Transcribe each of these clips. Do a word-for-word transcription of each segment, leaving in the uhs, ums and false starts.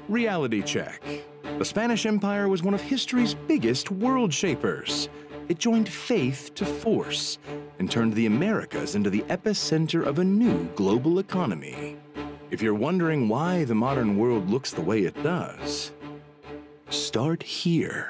Reality check. The Spanish Empire was one of history's biggest world shapers. It joined faith to force and turned the Americas into the epicenter of a new global economy. If you're wondering why the modern world looks the way it does, start here.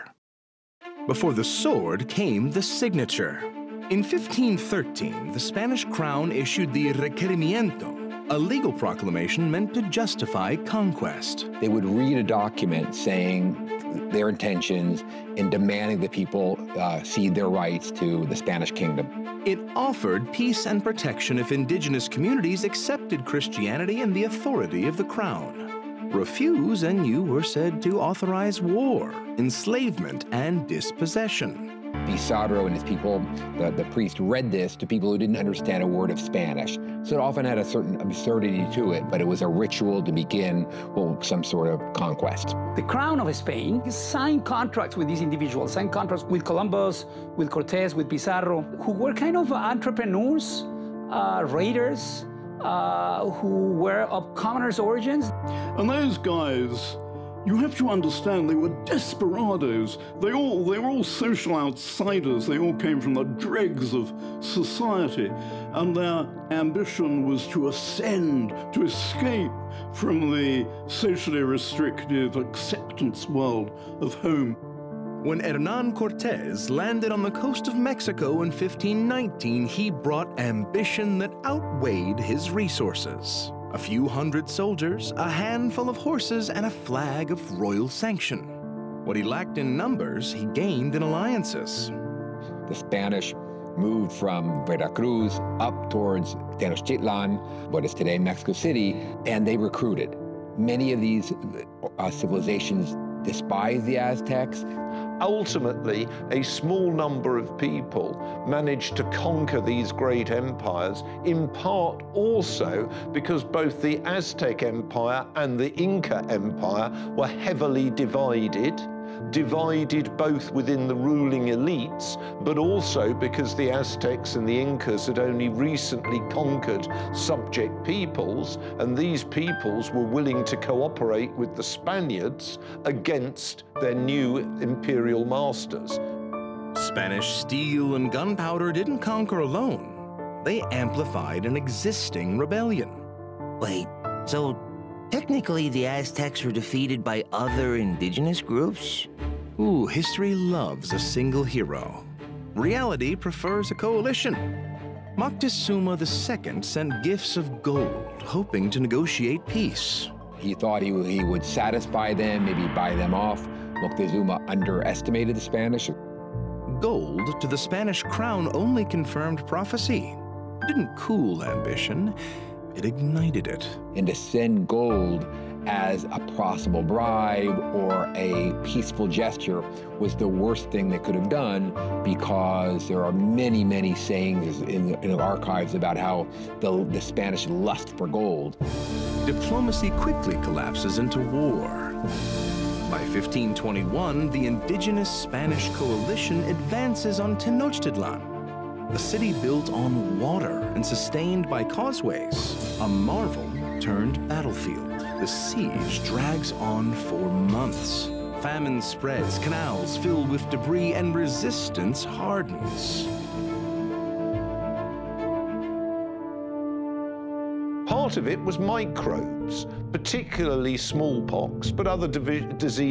Before the sword came the signature. In fifteen thirteen, the Spanish crown issued the Requerimiento, a legal proclamation meant to justify conquest. They would read a document saying their intentions and demanding that people uh, cede their rights to the Spanish kingdom. It offered peace and protection if indigenous communities accepted Christianity and the authority of the crown. Refuse and you were said to authorize war, enslavement, and dispossession. Pizarro and his people, the, the priest, read this to people who didn't understand a word of Spanish. So it often had a certain absurdity to it, but it was a ritual to begin well, some sort of conquest. The crown of Spain signed contracts with these individuals, signed contracts with Columbus, with Cortés, with Pizarro, who were kind of entrepreneurs, uh, raiders, uh, who were of commoners' origins. And those guys, you have to understand, they were desperados. They all, they were all social outsiders. They all came from the dregs of society. And their ambition was to ascend, to escape from the socially restrictive acceptance world of home. When Hernán Cortés landed on the coast of Mexico in fifteen nineteen, he brought ambition that outweighed his resources. A few hundred soldiers, a handful of horses, and a flag of royal sanction. What he lacked in numbers, he gained in alliances. The Spanish moved from Veracruz up towards Tenochtitlan, what is today Mexico City, and they recruited. Many of these uh, civilizations despised the Aztecs. Ultimately, a small number of people managed to conquer these great empires, in part also because both the Aztec Empire and the Inca Empire were heavily divided, divided both within the ruling elites, but also because the Aztecs and the Incas had only recently conquered subject peoples, and these peoples were willing to cooperate with the Spaniards against their new imperial masters. Spanish steel and gunpowder didn't conquer alone. They amplified an existing rebellion. Wait, so technically the Aztecs were defeated by other indigenous groups? Ooh, history loves a single hero. Reality prefers a coalition. Moctezuma the Second sent gifts of gold, hoping to negotiate peace. He thought he, he would satisfy them, maybe buy them off. Moctezuma underestimated the Spanish. Gold to the Spanish crown only confirmed prophecy. It didn't cool ambition, it ignited it. And to send gold as a possible bribe or a peaceful gesture was the worst thing they could have done, because there are many, many sayings in the, in the archives about how the, the Spanish lust for gold. Diplomacy quickly collapses into war. By fifteen twenty-one, the indigenous Spanish coalition advances on Tenochtitlan, a city built on water and sustained by causeways, a marvel turned battlefield. The siege drags on for months. Famine spreads, canals fill with debris, and resistance hardens. Part of it was microbes, particularly smallpox, but other diseases